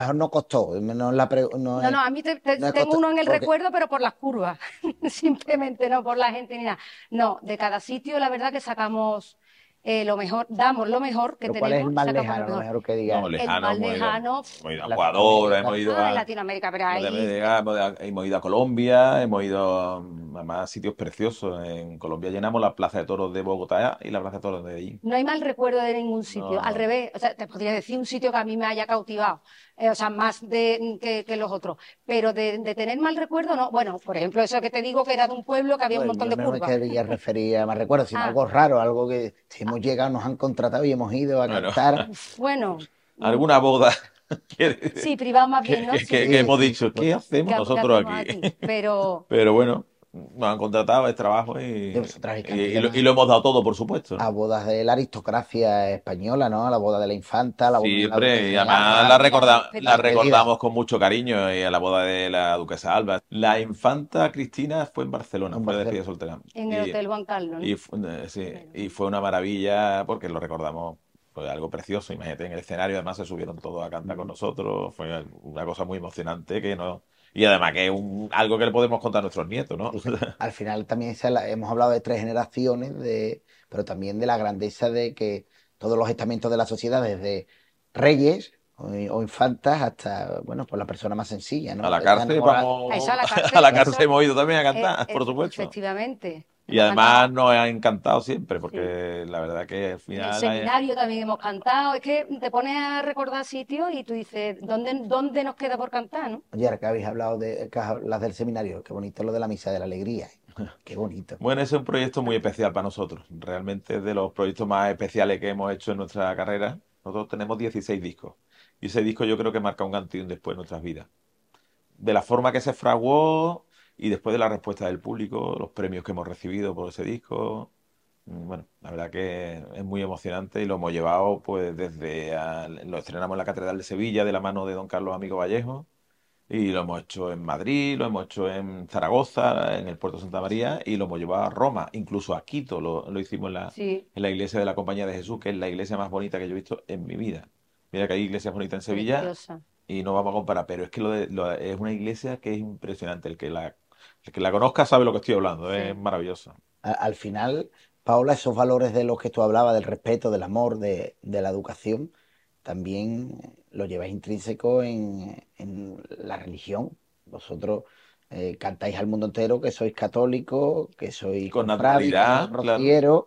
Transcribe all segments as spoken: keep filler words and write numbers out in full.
mejor no costó, no es la pre- no No, es, no, a mí te- te- no es tengo costo- uno en el porque, recuerdo, pero por las curvas, simplemente no por la gente ni nada. No, de cada sitio la verdad que sacamos eh, lo mejor, damos lo mejor que pero ¿cuál es el tenemos y más sacamos lo lejano? Lo mejor. mejor que No, diga El lejano, más hemos ido, lejano, hemos ido a Ecuador, hemos Latinoamérica. ido ah, en a, Latinoamérica, pero ahí Latinoamérica, hemos ido a hemos ido a Colombia, hemos ido a, a más sitios preciosos. En Colombia llenamos la Plaza de Toros de Bogotá y la Plaza de Toros de Medellín. no hay mal recuerdo de ningún sitio. No, Al no. revés, o sea, te podría decir un sitio que a mí me haya cautivado, eh, o sea, más de, que, que los otros. Pero de, de tener mal recuerdo, no. Bueno, por ejemplo, eso que te digo que era de un pueblo que había un Bueno, montón yo de no me curvas. quería referir a más recuerdos, sino Ah, algo raro, algo que si hemos llegado, nos han contratado y hemos ido a Bueno, cantar. bueno, mm, alguna boda que, sí, privado más bien, que, ¿no? que- que- que Sí, Sí, hemos sí, dicho, pues, ¿qué hacemos ¿qué, qué nosotros hacemos aquí? aquí? Pero Pero bueno, nos han contratado, es trabajo de y, vosotras y y, canté y lo, y además lo hemos dado todo, por supuesto, a ¿no? bodas de la aristocracia española, ¿no? A la boda de la infanta, a la boda de la Siempre, y duquesa las además la, Alba, despedidas, las recorda- la la despedidas. despedida, recordamos con mucho cariño y a la boda de la duquesa Alba. La infanta Cristina fue en Barcelona, en fue de Barcelona. despedida soltera. En el Y, Hotel Juan Carlos, ¿no? y, fu- eh, sí, Menos y mal. fue una maravilla porque lo recordamos, fue algo precioso. Imagínate, en el escenario además se subieron todos a cantar con Mm. nosotros, fue una cosa muy emocionante que no... Y además que es un, algo que le podemos contar a nuestros nietos, ¿no? Sí. Al final también se la- hemos hablado de tres generaciones, de, pero también de la grandeza de que todos los estamentos de la sociedad, desde reyes o, o infantas hasta, bueno, pues la persona más sencilla, A ¿no? la Está cárcel enamorada. A eso, a vamos, la a cárcel, la cárcel eso, hemos ido también a eh, cantar, eh, por supuesto. efectivamente. Y Hemos además cantado, nos ha encantado siempre, sí. porque la verdad que al En el final eh, seminario también hemos cantado. Es que te pones a recordar sitios y tú dices, ¿dónde, dónde nos queda por cantar, no? Oye, ahora que habéis hablado de que las del seminario, qué bonito lo de la misa de la alegría, ¿eh? Qué bonito. bueno, ese es un proyecto muy especial para nosotros. Realmente es de los proyectos más especiales que hemos hecho en nuestra carrera. Nosotros tenemos dieciséis discos. Y ese disco yo creo que marca un antes y un después en nuestras vidas. De la forma que se fraguó y después de la respuesta del público, los premios que hemos recibido por ese disco. Mm, Bueno, la verdad que es muy emocionante y lo hemos llevado pues desde... a- lo estrenamos en la Catedral de Sevilla de la mano de don Carlos Amigo Vallejo. Y lo hemos hecho en Madrid, lo hemos hecho en Zaragoza, en el Puerto de Santa María, y lo hemos llevado a Roma, incluso a Quito, lo, lo hicimos en la, Sí, en la iglesia de la Compañía de Jesús, que es la iglesia más bonita que yo he visto en mi vida. Mira que hay iglesias bonitas en Sevilla preciosa. y no vamos a comparar, pero es que lo de- lo- es una iglesia que es impresionante. El que la, el que la conozca sabe lo que estoy hablando, es Sí. maravillosa. A- al final, Paola, esos valores de los que tú hablabas, del respeto, del amor, de, de la educación, también lo lleváis intrínseco en, en la religión. Vosotros eh, cantáis al mundo entero que sois católicos, que sois Con cofrades, que sois naturalidad, claro. rocieros,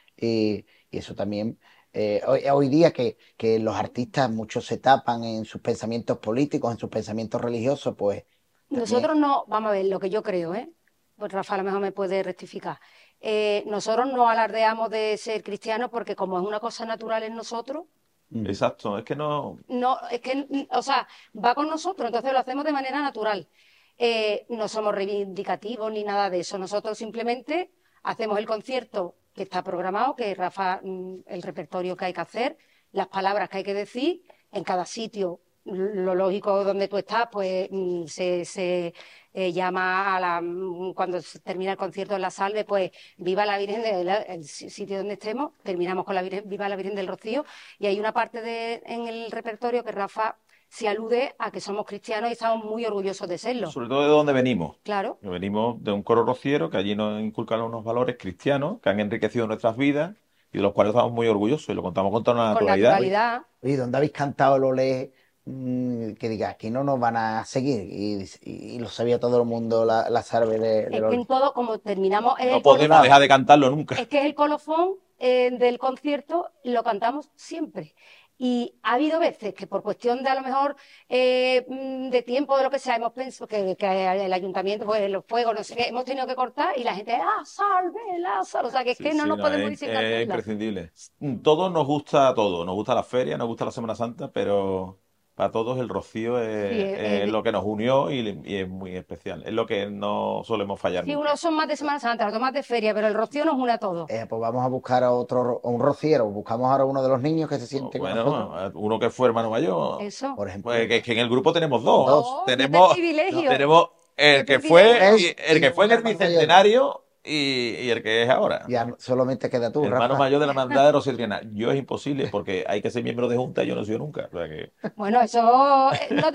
y, y eso también. eh, hoy, hoy día que, que los artistas muchos se tapan en sus pensamientos políticos, en sus pensamientos religiosos, pues también Nosotros no, vamos a ver, lo que yo creo, ¿eh? Pues Rafa a lo mejor me puede rectificar. Eh, nosotros no alardeamos de ser cristianos porque como es una cosa natural en nosotros, mm, Exacto, es que no... no, es que, mm, o sea, va con nosotros, entonces lo hacemos de manera natural. Eh, no somos reivindicativos ni nada de eso. Nosotros simplemente hacemos el concierto que está programado, que Rafa, mm, el repertorio que hay que hacer, las palabras que hay que decir, en cada sitio, lo lógico donde tú estás, pues mm, se, se, eh, llama a la, mm, cuando se termina el concierto en la salve, pues viva la Virgen del el sitio donde estemos, terminamos con la Virgen, viva la Virgen del Rocío, y hay una parte de, en el repertorio que Rafa se alude a que somos cristianos y estamos muy orgullosos de serlo. Sobre todo de dónde venimos. Claro, Que venimos de un coro rociero que allí nos inculcan unos valores cristianos que han enriquecido nuestras vidas y de los cuales estamos muy orgullosos y lo contamos con toda la con naturalidad. oye, naturalidad. oye, ¿dónde habéis cantado lo le mm, que diga, aquí no nos van a seguir? Y, y- y lo sabía todo el mundo, la, la salve de, de Es que Lole. en todo, como terminamos, es No el podemos colofón, dejar de cantarlo nunca. es que es el colofón eh, del concierto, lo cantamos siempre. Y ha habido veces que por cuestión de a lo mejor eh, mm, de tiempo, de lo que sea, hemos pensado que, que el ayuntamiento, pues los fuegos, no sé qué, hemos tenido que cortar y la gente, ¡ah, salve, Lázaro! O sea, que es Sí, que no sí, nos no, podemos ir es, sin es cantarla. imprescindible. Todos nos gusta todo. Nos gusta la feria, nos gusta la Semana Santa, pero para todos el rocío Sí, es, eh, es eh, lo que nos unió y, y es muy especial. Es lo que no solemos fallar sí, nunca. unos son más de Semana Santa, otros más de feria, pero el rocío nos une a todos. Eh, pues vamos a buscar a otro, ro- a un rociero. Buscamos ahora uno de los niños que se O siente con nosotros, Bueno, uno que fue hermano mayor. Eso. por ejemplo. Pues que, que en el grupo tenemos dos. Dos. Oh, fíjate el Tenemos, No, privilegio, tenemos el qué que fue, privilegio. tres el y que fue un en el hermano mayor. bicentenario y, y el que es ahora. Ya solamente queda tú, Hermano Rafa. mayor de la hermandad de Rosy Triana. Yo es imposible porque hay que ser miembro de junta y yo no soy nunca. O sea que... Bueno, eso eh, no